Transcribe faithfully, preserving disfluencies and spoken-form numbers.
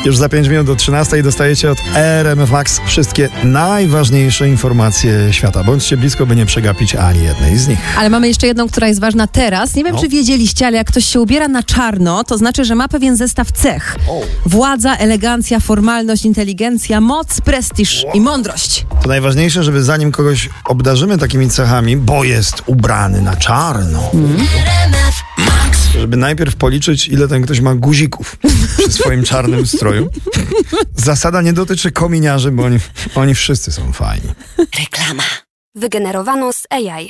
Już za pięć minut do trzynastej dostajecie od R M F Max wszystkie najważniejsze informacje świata. Bądźcie blisko, by nie przegapić ani jednej z nich. Ale mamy jeszcze jedną, która jest ważna teraz. Nie wiem, No. czy wiedzieliście, ale jak ktoś się ubiera na czarno, to znaczy, że ma pewien zestaw cech. O. Władza, elegancja, formalność, inteligencja, moc, prestiż i mądrość. To najważniejsze, żeby zanim kogoś obdarzymy takimi cechami, bo jest ubrany na czarno, mm. żeby najpierw policzyć, ile ten ktoś ma guzików przy swoim czarnym stroju. Zasada nie dotyczy kominiarzy, bo oni, oni wszyscy są fajni. Reklama. Wygenerowano z A I.